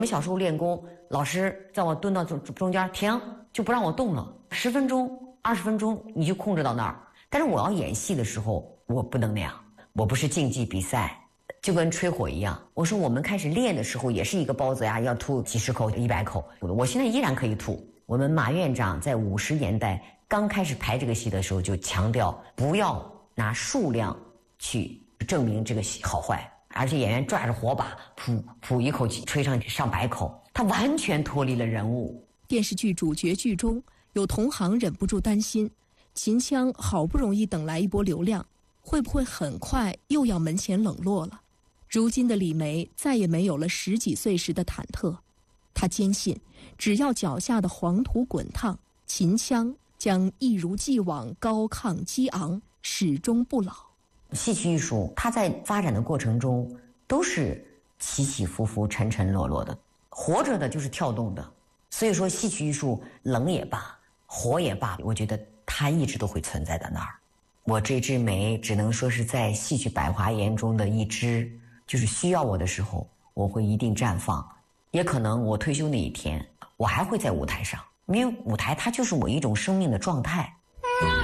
们小时候练功，老师在我蹲到中间停，就不让我动了，10分钟、20分钟，你就控制到那儿。但是我要演戏的时候，我不能那样，我不是竞技比赛，就跟吹火一样。我说我们开始练的时候，也是一个包子呀，要吐几十口、100口，我现在依然可以吐。我们马院长在50年代刚开始排这个戏的时候，就强调不要拿数量去证明这个戏好坏。而且演员抓着火把，噗一口气吹上去上百口，他完全脱离了人物。 电视剧主角剧中有同行忍不住担心，秦腔好不容易等来一波流量，会不会很快又要门前冷落了？如今的李梅再也没有了10几岁时的忐忑，她坚信，只要脚下的黄土滚烫，秦腔将一如既往高亢激昂，始终不老。 戏曲艺术它在发展的过程中都是起起伏伏、沉沉落落的，活着的就是跳动的。所以说戏曲艺术冷也罢，活也罢，我觉得它一直都会存在在那儿。我这枝梅只能说是在戏曲百花园中的一枝，就是需要我的时候我会一定绽放，也可能我退休那一天我还会在舞台上，因为舞台它就是我一种生命的状态。